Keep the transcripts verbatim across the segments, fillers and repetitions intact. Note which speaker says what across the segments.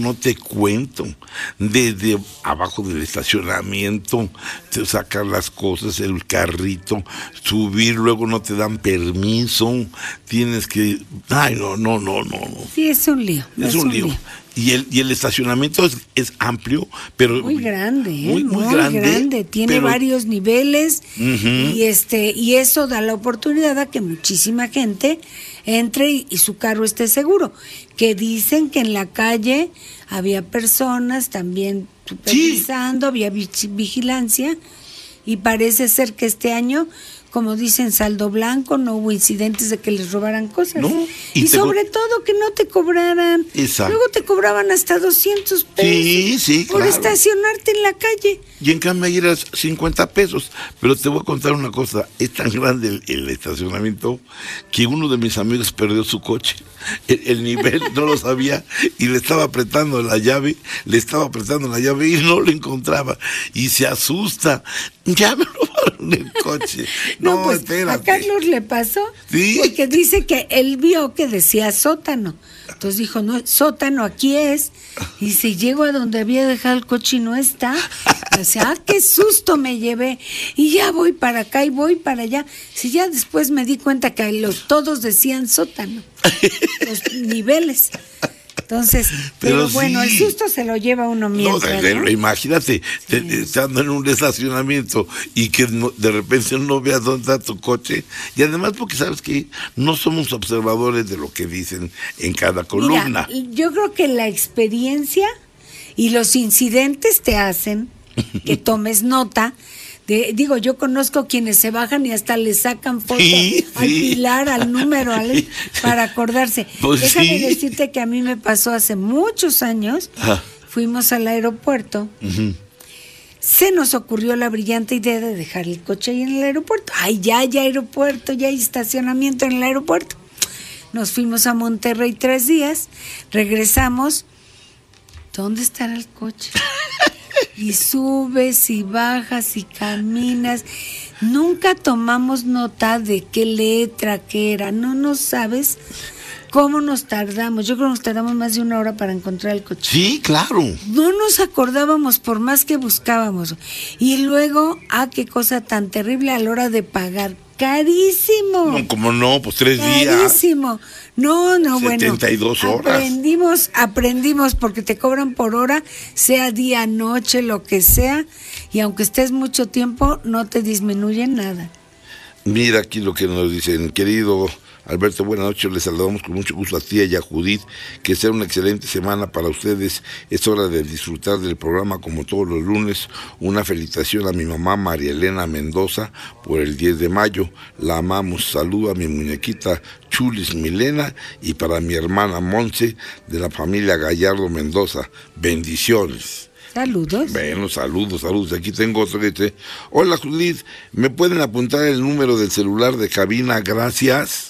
Speaker 1: no te cuento. Desde abajo del estacionamiento, te sacan las cosas, el carrito, subir, luego no te dan permiso, tienes que... Ay, no, no, no, no.
Speaker 2: Sí, es un lío.
Speaker 1: Es, es un, un lío. lío. Y el, y el estacionamiento es, es amplio, pero...
Speaker 2: Muy grande, ¿eh?
Speaker 1: Muy, muy,
Speaker 2: muy
Speaker 1: grande,
Speaker 2: grande. Tiene
Speaker 1: pero...
Speaker 2: varios niveles,
Speaker 1: uh-huh.
Speaker 2: y este y eso da la oportunidad a que muchísima gente entre y, y su carro esté seguro. Que dicen que en la calle había personas también supervisando, sí. había vigilancia, y parece ser que este año, como dicen, saldo blanco, no hubo incidentes de que les robaran cosas.
Speaker 1: No,
Speaker 2: y, y sobre co- todo que no te cobraran.
Speaker 1: Exacto.
Speaker 2: Luego te cobraban hasta doscientos pesos
Speaker 1: sí, sí,
Speaker 2: por
Speaker 1: claro.
Speaker 2: estacionarte en la calle.
Speaker 1: Y en cambio ahí eras cincuenta pesos. Pero te voy a contar una cosa, es tan grande el, el estacionamiento que uno de mis amigos perdió su coche. El, el nivel no lo sabía y le estaba apretando la llave, le estaba apretando la llave y no lo encontraba. Y se asusta. Ya me robaron el coche.
Speaker 2: No,
Speaker 1: no
Speaker 2: pues
Speaker 1: espérate.
Speaker 2: a Carlos le pasó,
Speaker 1: ¿sí?
Speaker 2: Porque dice que él vio que decía sótano. Entonces dijo, no, sótano aquí es. Y si llego a donde había dejado el coche y no está, o sea, ah, qué susto me llevé. Y ya voy para acá y voy para allá. Si ya después me di cuenta que los todos decían sótano, los niveles. Entonces, pero, pero bueno, sí. El susto se lo lleva uno mientras,
Speaker 1: no,
Speaker 2: ¿no?
Speaker 1: Imagínate,
Speaker 2: sí.
Speaker 1: te, estando en un estacionamiento y que no, de repente no veas dónde está tu coche. Y además porque sabes que no somos observadores de lo que dicen en cada columna.
Speaker 2: Mira, yo creo que la experiencia y los incidentes te hacen que tomes nota. De, digo, yo conozco quienes se bajan y hasta le sacan fotos
Speaker 1: sí,
Speaker 2: al
Speaker 1: sí.
Speaker 2: pilar, al número, al, para acordarse.
Speaker 1: Pues
Speaker 2: Déjame
Speaker 1: sí.
Speaker 2: decirte que a mí me pasó hace muchos años. Ah. Fuimos al aeropuerto.
Speaker 1: Uh-huh.
Speaker 2: Se nos ocurrió la brillante idea de dejar el coche ahí en el aeropuerto. Ay, ya hay aeropuerto, ya hay estacionamiento en el aeropuerto. Nos fuimos a Monterrey tres días, regresamos. ¿Dónde estará el coche? Y subes y bajas y caminas. Nunca tomamos nota de qué letra, qué era. No, no sabes cómo nos tardamos. Yo creo que nos tardamos más de una hora para encontrar el coche.
Speaker 1: Sí, claro.
Speaker 2: No nos acordábamos por más que buscábamos. Y luego, ah, qué cosa tan terrible a la hora de pagar. Carísimo.
Speaker 1: No, ¿cómo no? Pues tres días.
Speaker 2: Carísimo. No, no, bueno.
Speaker 1: setenta y dos horas.
Speaker 2: Aprendimos, aprendimos porque te cobran por hora, sea día, noche, lo que sea, y aunque estés mucho tiempo, no te disminuye nada.
Speaker 1: Mira aquí lo que nos dicen, querido Alberto, buenas noches, les saludamos con mucho gusto a ti y a Judith, que sea una excelente semana para ustedes, es hora de disfrutar del programa como todos los lunes. Una felicitación a mi mamá María Elena Mendoza por el diez de mayo, la amamos, saludo a mi muñequita Chulis Milena y para mi hermana Monse de la familia Gallardo Mendoza, bendiciones.
Speaker 2: Saludos.
Speaker 1: Bueno, saludos, saludos. Aquí tengo otro que dice, hola Judith, ¿me pueden apuntar el número del celular de cabina? Gracias.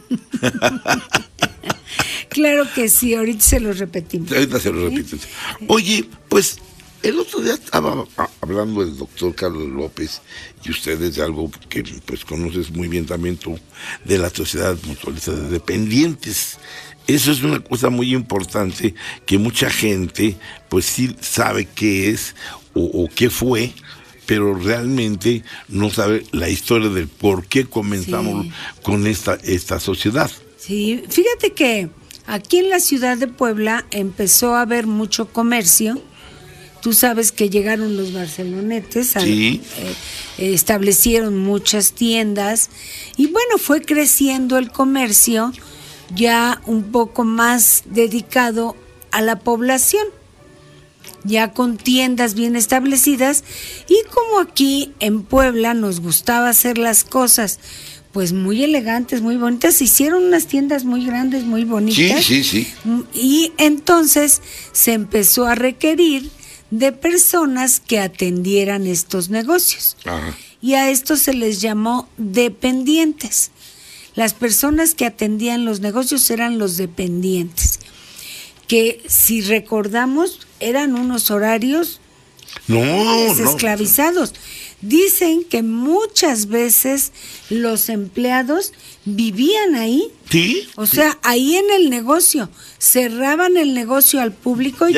Speaker 2: Claro que sí, ahorita se lo repetimos.
Speaker 1: Ahorita se lo repito. Oye, pues el otro día estaba hablando del doctor Carlos López y ustedes de algo que pues conoces muy bien también tú, de la Sociedad Mutualista de Dependientes. Eso es una cosa muy importante que mucha gente pues sí sabe qué es o, o qué fue, pero realmente no sabe la historia del por qué comenzamos sí. con esta, esta sociedad.
Speaker 2: Sí, fíjate que aquí en la ciudad de Puebla empezó a haber mucho comercio. Tú sabes que llegaron los barcelonetes, a,
Speaker 1: sí.
Speaker 2: eh, establecieron muchas tiendas y bueno, fue creciendo el comercio ya un poco más dedicado a la población, ya con tiendas bien establecidas, y como aquí en Puebla nos gustaba hacer las cosas pues muy elegantes, muy bonitas, hicieron unas tiendas muy grandes, muy bonitas.
Speaker 1: Sí, sí, sí.
Speaker 2: Y entonces se empezó a requerir de personas que atendieran estos negocios. Ajá. Y a estos se les llamó dependientes. Las personas que atendían los negocios eran los dependientes, que si recordamos eran unos horarios
Speaker 1: no,
Speaker 2: desesclavizados. No. Dicen que muchas veces los empleados vivían ahí.
Speaker 1: Sí.
Speaker 2: O sea, ahí en el negocio, cerraban el negocio al público y